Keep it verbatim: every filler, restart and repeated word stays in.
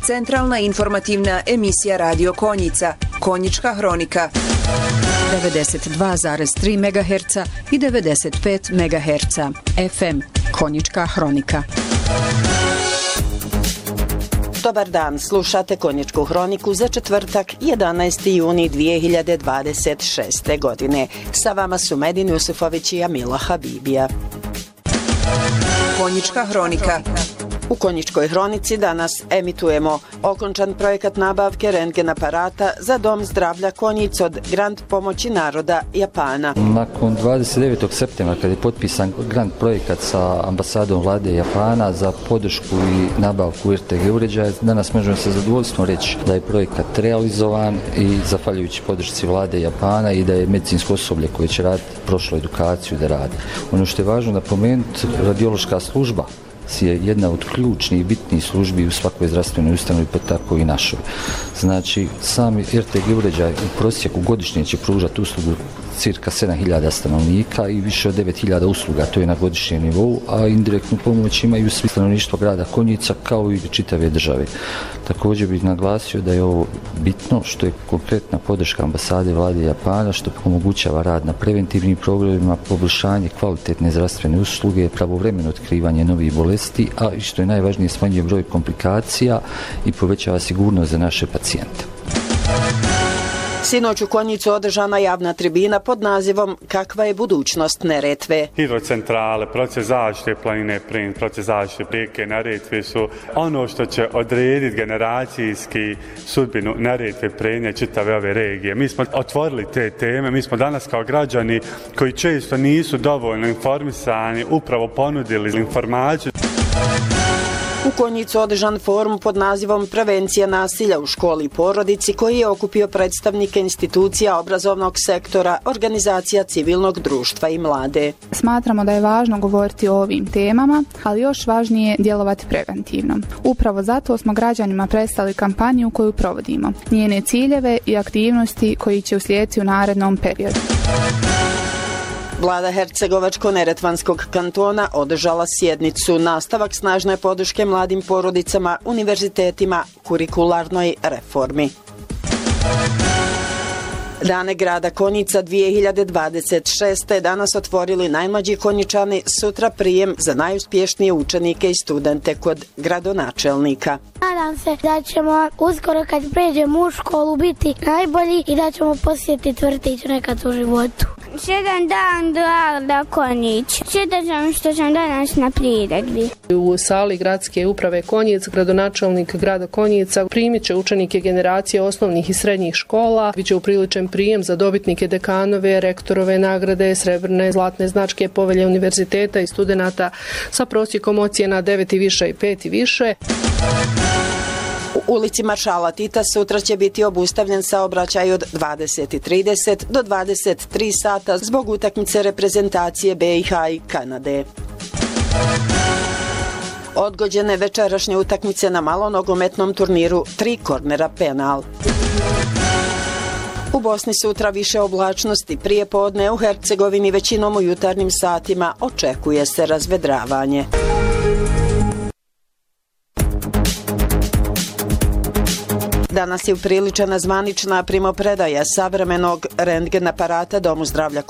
centralna informativna emisija Radio Konjica, Konjička hronika. devedeset dva zarez tri megaherca i devedeset pet megaherca. F M, Konjička hronika. Dobar dan, slušate Konjičku hroniku za četvrtak jedanaesti juni dvije hiljade dvadeset šeste. godine. Sa vama su Medin Jusufović i Amila Habibija. Konjička hronika. U Konjičkoj hronici danas emitujemo okončan projekat nabavke rentgen aparata za Dom zdravlja Konjic od grant pomoći naroda Japana. Nakon dvadeset devetog septembra kad je potpisan grant projekat sa ambasadom vlade Japana za podršku i nabavku R T G uređaja, danas možemo sa zadovoljstvom reći da je projekat realizovan i zahvaljujući podršci vlade Japana i da je medicinsko osoblje koje će raditi prošlo edukaciju da radi. Ono što je važno napomenuti, radiološka služba je jedna od ključnih i bitnih službi u svakoj zdravstvenoj ustanovi, pa tako i našoj. Znači, sami R T G uređaj u prosjeku godišnje će pružati uslugu cirka sedam hiljada stanovnika i više od devet hiljada usluga, to je na godišnjem nivou, a indirektnu pomoć imaju svi stanovništvo grada Konjica kao i čitave države. Također bih naglasio da je ovo bitno što je konkretna podrška ambasade vlade Japana, što omogućava rad na preventivnim programima, poboljšanje kvalitetne zdravstvene usluge, pravovremeno otkrivanje novih bolesti, a i što je najvažnije smanjuje broj komplikacija i povećava sigurnost za naše pacijente. Sinoć u Konjicu održana javna tribina pod nazivom Kakva je budućnost Neretve. Hidrocentrale, proces zaštite planine Prin, proces zaštite rijeke Neretve su ono što će odrediti generacijski sudbinu Neretve, Prenja, čitave ove regije. Mi smo otvorili te teme, mi smo danas kao građani koji često nisu dovoljno informisani upravo ponudili informaciju. U Konjicu održan forum pod nazivom Prevencija nasilja u školi i porodici koji je okupio predstavnike institucija obrazovnog sektora, organizacija civilnog društva i mlade. Smatramo da je važno govoriti o ovim temama, ali još važnije djelovati preventivno. Upravo zato smo građanima predstavili kampanju koju provodimo, njene ciljeve i aktivnosti koji će uslijediti u narednom periodu. Vlada Hercegovačko-neretvanskog kantona održala sjednicu, nastavak snažne podrške mladim porodicama, univerzitetima, kurikularnoj reformi. Dane grada Konjica dvije hiljade dvadeset šeste. danas otvorili najmlađi Konjičani, sutra prijem za najuspješnije učenike i studente kod gradonačelnika. Nadam se da ćemo uskoro kad pređemo u školu biti najbolji i da ćemo posjetiti vrtić nekad u životu. Jedan dan grada Konjić. Čitaćem što ćem danas na priredbi. U sali gradske uprave Konjic, gradonačelnik grada Konjica primit će učenike generacije osnovnih i srednjih škola. Biće upriličen prijem za dobitnike dekanove, rektorove nagrade, srebrne, zlatne značke, povelje univerziteta i studenata sa prosjekom ocjena devet i više i pet i više. U ulici Maršala Tita sutra će biti obustavljen saobraćaj od dvadeset i trideset do dvadeset tri sata zbog utakmice reprezentacije B i H i Kanade. Odgođene večerašnje utakmice na malonogometnom turniru, tri kornera penal. U Bosni sutra više oblačnosti, prije podne u Hercegovini većinom u jutarnjim satima očekuje se razvedravanje. Danas je upriličena zvanična primopredaja savremenog rentgen aparata Domu zdravlja